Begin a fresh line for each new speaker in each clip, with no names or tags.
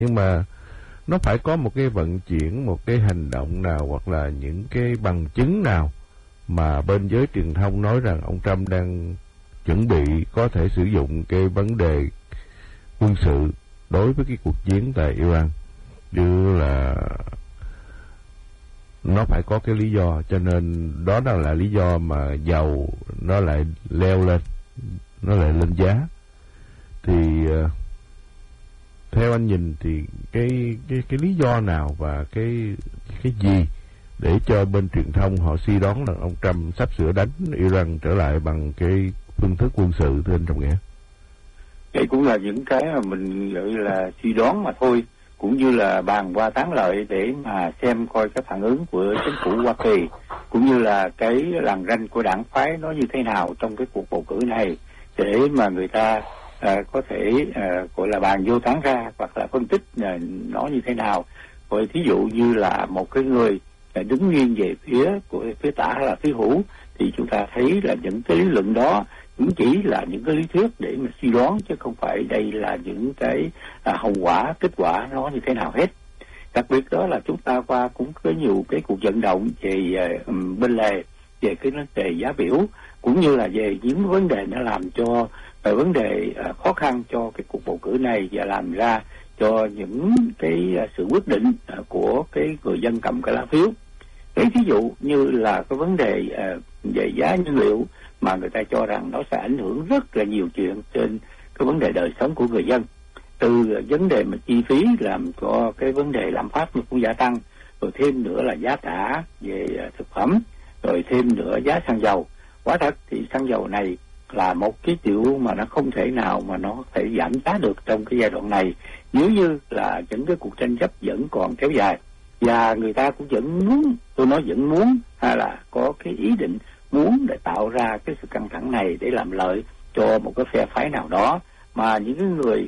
Nhưng mà nó phải có một cái vận chuyển, một cái hành động nào hoặc là những cái bằng chứng nào mà bên giới truyền thông nói rằng ông Trump đang chuẩn bị có thể sử dụng cái vấn đề quân sự đối với cái cuộc chiến tại Iran, như là nó phải có cái lý do, cho nên đó là lý do mà dầu nó lại leo lên, nó lại lên giá. Thì theo anh nhìn thì cái lý do nào và cái gì để cho bên truyền thông họ suy đoán là ông Trump sắp sửa đánh Iran trở lại bằng cái phương thức quân sự, thưa anh Trọng Nghĩa?
Đây cũng là những cái mà mình gọi là suy đoán mà thôi, cũng như là bàn qua tán lợi để mà xem coi cái phản ứng của chính phủ Hoa Kỳ, cũng như là cái lằn ranh của đảng phái nó như thế nào trong cái cuộc bầu cử này, để mà người ta có thể gọi là bàn vô tán ra hoặc là phân tích nó như thế nào. Rồi thí dụ như là một cái người đứng nghiêng về phía tả hay là phía hữu, thì chúng ta thấy là những cái lý luận đó cũng chỉ là những cái lý thuyết để mà suy đoán, chứ không phải đây là những cái hậu quả, kết quả nó như thế nào hết. Đặc biệt đó là chúng ta qua cũng có nhiều cái cuộc vận động về bên lề, về cái vấn đề giá biểu, cũng như là về những vấn đề nó làm cho vấn đề khó khăn cho cái cuộc bầu cử này, và làm ra cho những cái sự quyết định của cái người dân cầm cái lá phiếu. Cái ví dụ như là cái vấn đề về giá nhiên liệu mà người ta cho rằng nó sẽ ảnh hưởng rất là nhiều chuyện trên cái vấn đề đời sống của người dân, từ vấn đề mà chi phí làm cho cái vấn đề lạm phát nó cũng gia tăng, rồi thêm nữa là giá cả về thực phẩm, rồi thêm nữa giá xăng dầu. Quả thật thì xăng dầu này là một cái điều mà nó không thể nào mà nó thể giảm giá được trong cái giai đoạn này, nếu như là những cái cuộc tranh chấp vẫn còn kéo dài. Và người ta cũng vẫn muốn, tôi nói vẫn muốn, hay là có cái ý định muốn để tạo ra cái sự căng thẳng này để làm lợi cho một cái phe phái nào đó, mà những cái người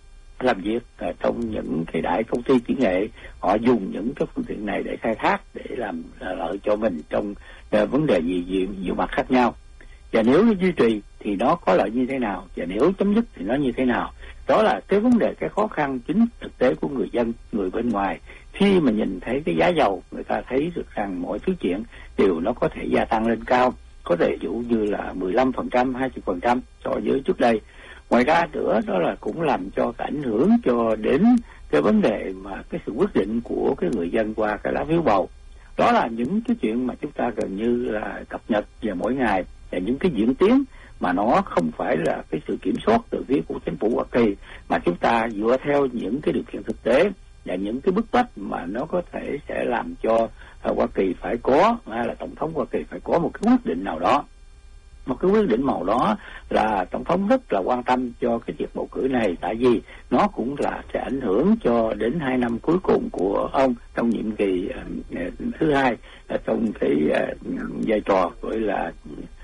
làm việc trong những cái đại công ty kỹ nghệ, họ dùng những cái phương tiện này để khai thác, để làm lợi cho mình trong vấn đề nhiều mặt khác nhau. Và nếu nó duy trì thì nó có lợi như thế nào, và nếu chấm dứt thì nó như thế nào. Đó là cái vấn đề, cái khó khăn chính thực tế của người dân, người bên ngoài. Khi mà nhìn thấy cái giá dầu, người ta thấy được rằng mọi thứ chuyện đều nó có thể gia tăng lên cao, có thể dụ như là 15%, 20% so với trước đây. Ngoài ra nữa đó là cũng làm cho cái ảnh hưởng cho đến cái vấn đề mà cái sự quyết định của cái người dân qua cái lá phiếu bầu. Đó là những cái chuyện mà chúng ta gần như là cập nhật về mỗi ngày, và những cái diễn tiến mà nó không phải là cái sự kiểm soát từ phía của chính phủ Hoa Kỳ, mà chúng ta dựa theo những cái điều kiện thực tế và những cái bức bách mà nó có thể sẽ làm cho Hoa Kỳ phải có, hay là Tổng thống Hoa Kỳ phải có một cái quyết định nào đó. Một cái quyết định màu đó là Tổng thống rất là quan tâm cho cái việc bầu cử này, tại vì nó cũng là sẽ ảnh hưởng cho đến 2 năm cuối cùng của ông trong nhiệm kỳ thứ hai trong cái vai trò gọi là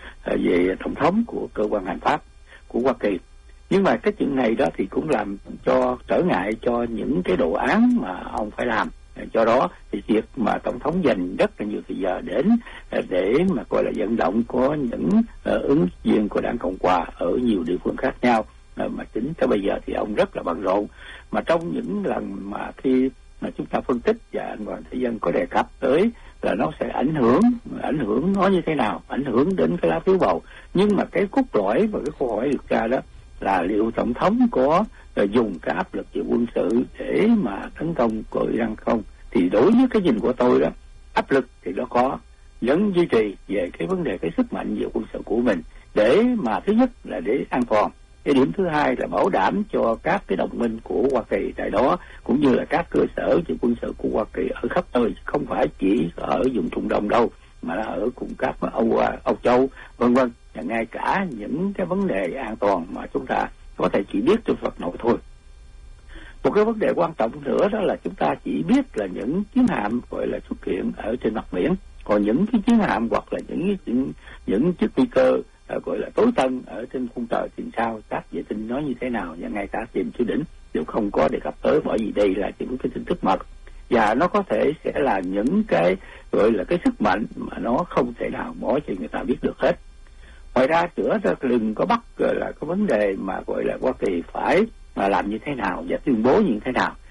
về Tổng thống của cơ quan hành pháp của Hoa Kỳ. Nhưng mà cái chuyện này đó thì cũng làm cho trở ngại cho những cái đồ án mà ông phải làm. Do đó thì việc mà Tổng thống dành rất là nhiều thời giờ đến để mà gọi là vận động có những ứng viên của đảng Cộng hòa ở nhiều địa phương khác nhau, mà tính tới bây giờ thì ông rất là bận rộn. Mà trong những lần mà khi mà chúng ta phân tích và anh Hoàng Thế Dân có đề cập tới là nó sẽ ảnh hưởng nó như thế nào, ảnh hưởng đến cái lá phiếu bầu. Nhưng mà cái cốt lõi và cái câu hỏi được ra đó là liệu Tổng thống có dùng cái áp lực về quân sự để mà tấn công của Iran không? Thì đối với cái nhìn của tôi đó, áp lực thì nó có, vẫn duy trì về cái vấn đề cái sức mạnh về quân sự của mình, để mà thứ nhất là để an toàn, cái điểm thứ hai là bảo đảm cho các cái đồng minh của Hoa Kỳ tại đó, cũng như là các cơ sở về quân sự của Hoa Kỳ ở khắp nơi, không phải chỉ ở vùng Trung Đông đâu, mà là ở cùng các Âu Châu vân vân, và ngay cả những cái vấn đề an toàn mà chúng ta có thể chỉ biết trong Phật nội thôi. Một cái vấn đề quan trọng nữa đó là chúng ta chỉ biết là những chiến hạm gọi là xuất hiện ở trên mặt biển, còn những cái chiến hạm hoặc là những chiếc phi cơ gọi là tối tân ở trên khung trời thì sao, các vệ tinh nói như thế nào, và ngay cả tìm chưa đỉnh đều không có đề cập tới, bởi vì đây là những cái tin tức mật, và nó có thể sẽ là những cái gọi là cái sức mạnh mà nó không thể nào bỏ cho người ta biết được hết. Ngoài ra nữa đừng có bắt là cái vấn đề mà gọi là Hoa Kỳ phải mà làm như thế nào và tuyên bố như thế nào.